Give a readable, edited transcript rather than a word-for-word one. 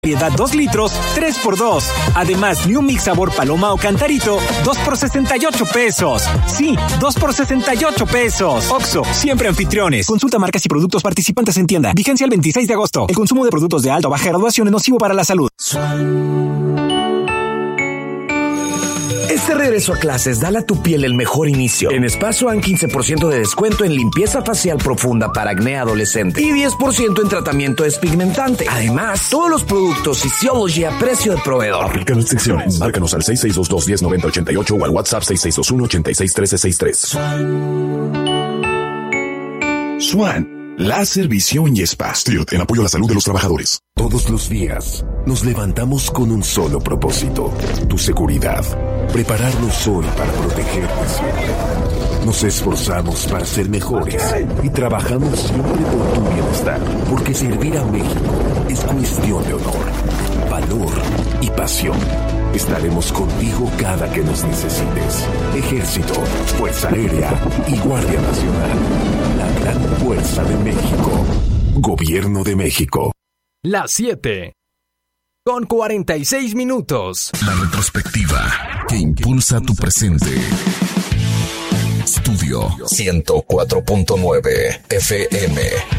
Variedad 2 litros, 3x2. Además, New Mix sabor paloma o cantarito, 2 por 68 pesos. Sí, 2 por 68 pesos. Oxxo, siempre anfitriones. Consulta marcas y productos participantes en tienda. Vigencia el 26 de agosto. El consumo de productos de alta o baja graduación es nocivo para la salud. Este regreso a clases, dale a tu piel el mejor inicio. En Spa Swan, 15% de descuento en limpieza facial profunda para acné adolescente y 10% en tratamiento despigmentante. Además, todos los productos Physiology a precio de proveedor. Aplican restricciones. Márcanos al 6622-1090-88 o al WhatsApp 6621-861363. Swan, láser, visión y spa. STIRT, en apoyo a la salud de los trabajadores. Todos los días nos levantamos con un solo propósito: tu seguridad. Prepararnos hoy para protegerte siempre. Nos esforzamos para ser mejores y trabajamos siempre por tu bienestar, porque servir a México es cuestión de honor, valor y pasión. Estaremos contigo cada que nos necesites. Ejército, Fuerza Aérea y Guardia Nacional. La gran fuerza de México. Gobierno de México. Las 7 con 46 minutos. La retrospectiva que impulsa tu presente. Estudio 104.9 FM.